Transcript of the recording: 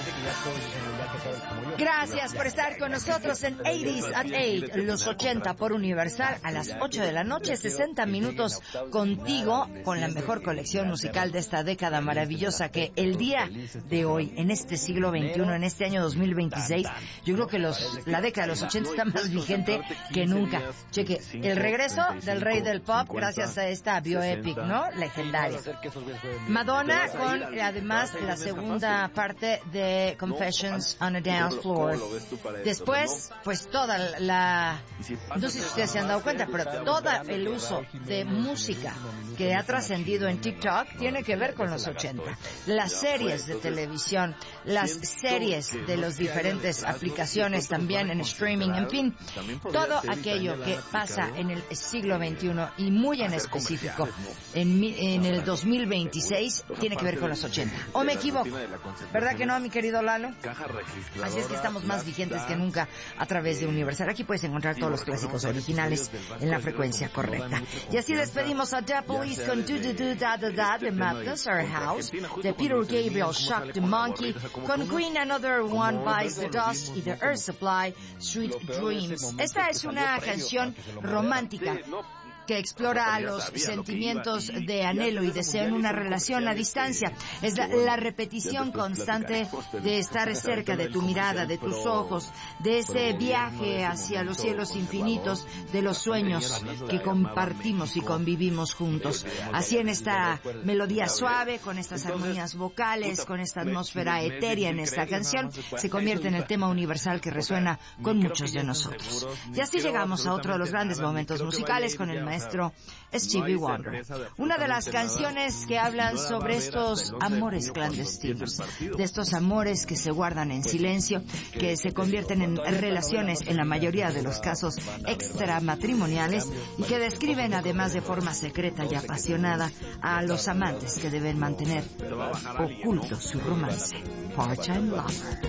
Gracias por estar con nosotros en 80s at 8, los 80 por Universal, a las 8 de la noche, 60 minutos contigo, con la mejor colección musical de esta década maravillosa que el día de hoy, en este siglo XXI, en este año 2026, yo creo que la década de los 80 está más vigente que nunca. Cheque, el regreso del rey del pop gracias a esta bioepic, ¿no? Legendaria. Sé con además la segunda parte de Confessions on a Dance Floor. Después, pues toda no sé si ustedes se han dado cuenta, pero todo el uso de música que ha trascendido en TikTok tiene que ver con los 80. Las series de televisión, las series de las diferentes aplicaciones también en streaming, en fin, todo aquello que pasa en el siglo XXI y muy en específico en el 2026 tiene que ver con los 80. ¿O me equivoco? ¿Verdad que no, mi querido Lalo? Así es que estamos más vigentes que nunca a través de Universal. Aquí puedes encontrar todos los clásicos originales en la frecuencia correcta. Y así despedimos a The Police con Do Do Do Da Da Da de Madness Our House, de Peter Gabriel Shock the Monkey, con Queen Another One Bites the Dust y The Earth Supply Sweet Dreams. Esta es una canción romántica que explora los sentimientos de anhelo y deseo en una relación a distancia. Es la repetición constante de estar cerca de tu mirada, de tus ojos, de ese viaje hacia los cielos infinitos, de los sueños que compartimos y convivimos juntos. Así en esta melodía suave, con estas armonías vocales, con esta atmósfera etérea en esta canción, se convierte en el tema universal que resuena con muchos de nosotros. Y así llegamos a otro de los grandes momentos musicales con el maestro Stevie Wonder. Una de las canciones que hablan sobre estos amores clandestinos, de estos amores que se guardan en silencio, que se convierten en relaciones, en la mayoría de los casos, extramatrimoniales, y que describen además de forma secreta y apasionada a los amantes que deben mantener oculto su romance. Part-Time Lover.